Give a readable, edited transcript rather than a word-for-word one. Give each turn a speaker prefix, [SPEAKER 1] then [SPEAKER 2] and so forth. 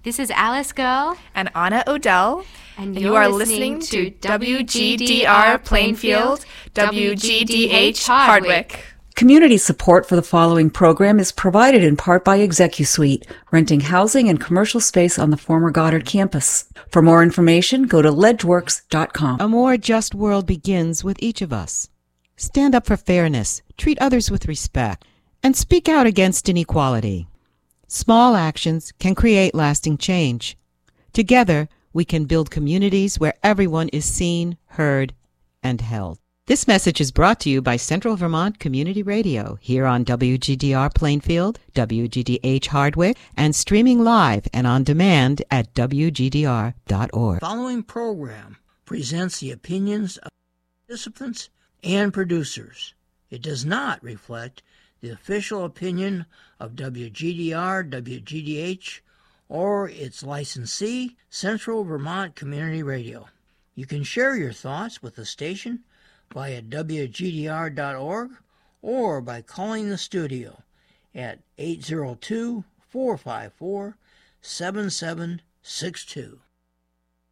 [SPEAKER 1] This is Alice Girl
[SPEAKER 2] and Anna Odell,
[SPEAKER 1] and
[SPEAKER 2] you are listening to WGDR Plainfield, WGDH Hardwick.
[SPEAKER 3] Community support for the following program is provided in part by ExecuSuite, renting housing and commercial space on the former Goddard campus. For more information, go to ledgeworks.com.
[SPEAKER 4] A more just world begins with each of us. Stand up for fairness, treat others with respect, and speak out against inequality. Small actions can create lasting change. Together, we can build communities where everyone is seen, heard, and held. This message is brought to you by Central Vermont Community Radio, here on WGDR Plainfield, WGDH Hardwick, and streaming live and on demand at WGDR.org.
[SPEAKER 5] The following program presents the opinions of participants and producers. It does not reflect the official opinion of WGDR, WGDH, or its licensee, Central Vermont Community Radio. You can share your thoughts with the station via WGDR.org or by calling the studio at 802-454-7762.